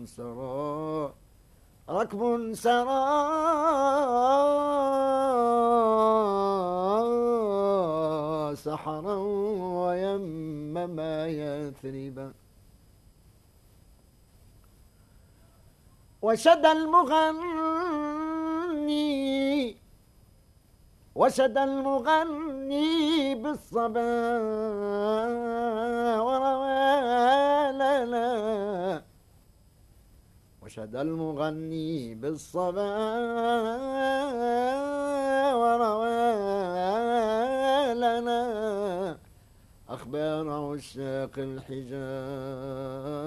سرى ركب سرى سحرا ويمما يثربا وشد المغني بالصبا وروى لنا وشد المغني بالصبا وروى لنا أخبار عشاق الحجاز